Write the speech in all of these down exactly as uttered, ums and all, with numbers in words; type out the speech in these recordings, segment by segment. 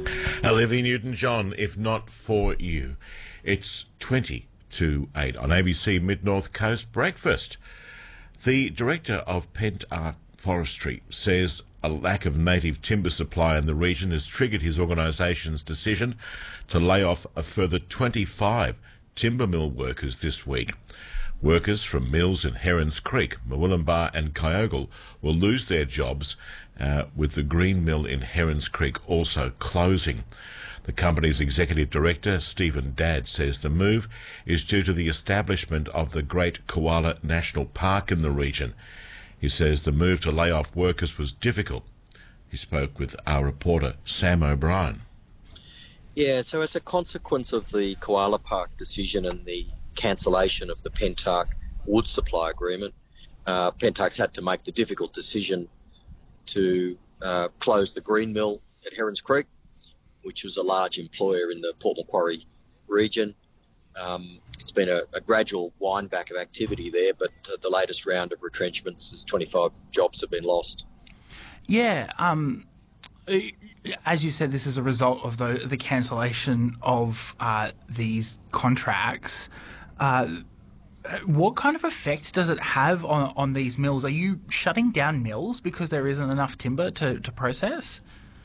Olivia Newton-John, if not for you. It's twenty to eight on A B C Mid-North Coast Breakfast. The director of Pentark Forestry says a lack of native timber supply in the region has triggered his organisation's decision to lay off a further twenty-five timber mill workers this week. Workers from mills in Herons Creek, Murwillumbah and Kyogle will lose their jobs, uh, with the Green Mill in Herons Creek also closing. The company's executive director, Stephen Dadd, says the move is due to the establishment of the Great Koala National Park in the region. He says the move to lay off workers was difficult. He spoke with our reporter, Sam O'Brien. Yeah, so as a consequence of the Koala Park decision and the cancellation of the Pentark wood supply agreement, uh, Pentark's had to make the difficult decision to uh, close the Green Mill at Herons Creek, which was a large employer in the Port Macquarie region. Um, it's been a, a gradual wind back of activity there, but uh, the latest round of retrenchments is twenty-five jobs have been lost. Yeah, um, as you said, this is a result of the, the cancellation of uh, these contracts. Uh, what kind of effect does it have on, on these mills? Are you shutting down mills because there isn't enough timber to, to process?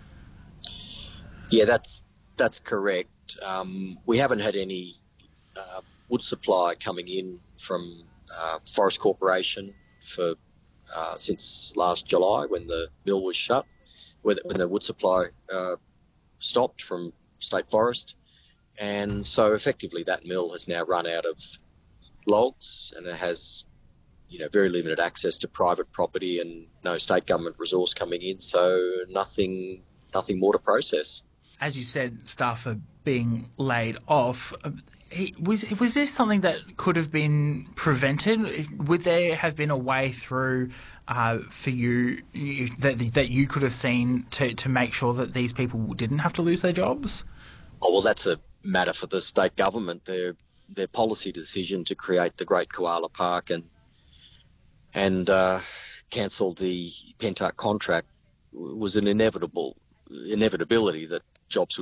Yeah, that's that's correct. Um, we haven't had any uh, wood supply coming in from uh, Forest Corporation for uh, since last July, when the mill was shut, when, when the wood supply uh, stopped from State Forest, and so effectively that mill has now run out of logs, and it has, you know, very limited access to private property and no state government resource coming in, so nothing, nothing more to process. As you said, staff are being laid off. Was was this something that could have been prevented? Would there have been a way through uh, for you, you that that you could have seen to, to make sure that these people didn't have to lose their jobs? Oh, well, that's a matter for the state government. Their their policy decision to create the Great Koala Park and and uh, cancel the Pentark contract was an inevitable inevitability that jobs would